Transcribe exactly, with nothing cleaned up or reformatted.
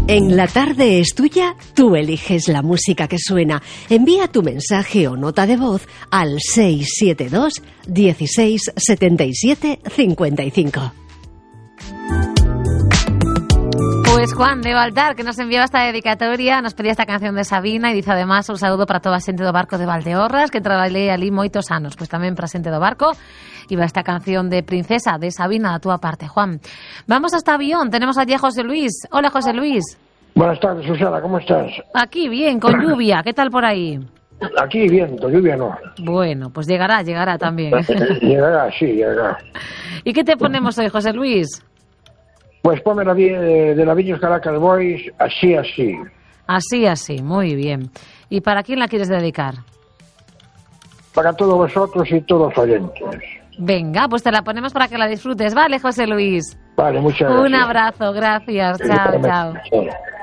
En La Tarde es Tuya, tú eliges la música que suena. Envía tu mensaje o nota de voz al seis siete dos, dieciséis, setenta y siete, cincuenta y cinco. Pues Juan de Baltar, que nos enviaba esta dedicatoria, nos pedía esta canción de Sabina y dice además un saludo para toda a xente do barco de Valdeorras, que traballei ali moitos anos. Pues tamén para xente do barco iba esta canción de Princesa, de Sabina, a túa parte, Juan. Vamos hasta Avión, tenemos allí a José Luis. Hola, José Luis. Buenas tardes, Susana, ¿cómo estás? Aquí bien, con lluvia, ¿qué tal por ahí? Aquí viento, lluvia no. Bueno, pues llegará, llegará también. Llegará, sí, llegará. ¿Y qué te ponemos hoy, José Luis? Pues ponme la de, de la Viños Caracas Boys, así, así. Así, así, muy bien. ¿Y para quién la quieres dedicar? Para todos vosotros y todos los oyentes. Venga, pues te la ponemos para que la disfrutes, ¿vale, José Luis? Vale, muchas gracias. Un abrazo, gracias. Chao, chao. Chao.